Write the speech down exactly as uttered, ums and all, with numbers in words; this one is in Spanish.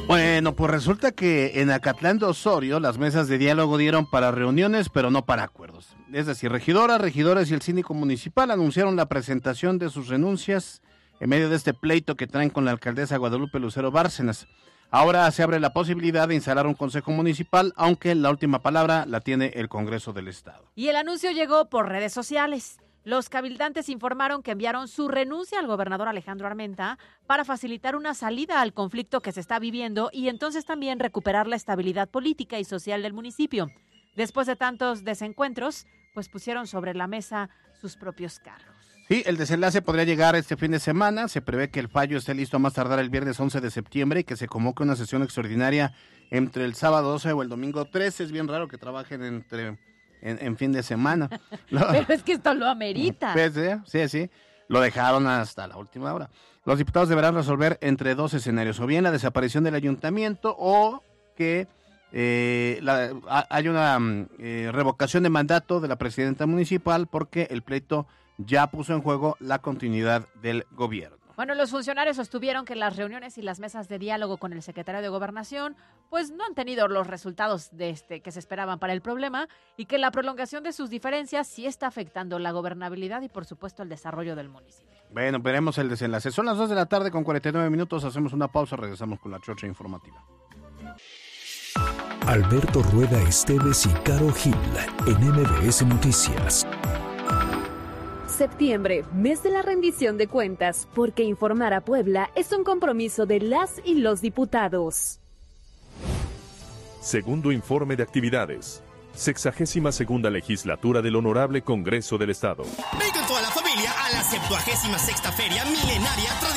Bueno, pues resulta que en Acatlán de Osorio las mesas de diálogo dieron para reuniones, pero no para acuerdos. Es decir, regidoras, regidores y el síndico municipal anunciaron la presentación de sus renuncias en medio de este pleito que traen con la alcaldesa Guadalupe Lucero Bárcenas. Ahora se abre la posibilidad de instalar un consejo municipal, aunque la última palabra la tiene el Congreso del Estado. Y el anuncio llegó por redes sociales. Los cabildantes informaron que enviaron su renuncia al gobernador Alejandro Armenta para facilitar una salida al conflicto que se está viviendo y entonces también recuperar la estabilidad política y social del municipio. Después de tantos desencuentros, pues pusieron sobre la mesa sus propios cargos. Sí, el desenlace podría llegar este fin de semana. Se prevé que el fallo esté listo a más tardar el viernes once de septiembre y que se convoque una sesión extraordinaria entre el sábado doce o el domingo trece. Es bien raro que trabajen entre... En, en fin de semana. Pero es que esto lo amerita. Pues, sí, sí, sí. Lo dejaron hasta la última hora. Los diputados deberán resolver entre dos escenarios, o bien la desaparición del ayuntamiento o que eh, la, a, hay una eh, revocación de mandato de la presidenta municipal porque el pleito ya puso en juego la continuidad del gobierno. Bueno, los funcionarios sostuvieron que las reuniones y las mesas de diálogo con el secretario de Gobernación pues no han tenido los resultados de este que se esperaban para el problema y que la prolongación de sus diferencias sí está afectando la gobernabilidad y por supuesto el desarrollo del municipio. Bueno, veremos el desenlace. Son las dos de la tarde con cuarenta y nueve minutos, hacemos una pausa, regresamos con la chorcha informativa. Alberto Rueda Esteves y Caro Gil en M B S Noticias. Septiembre, mes de la rendición de cuentas, porque informar a Puebla es un compromiso de las y los diputados. Segundo informe de actividades. Sexagésima segunda legislatura del Honorable Congreso del Estado. Ven con toda la familia a la septuagésima sexta Feria Milenaria Tradicional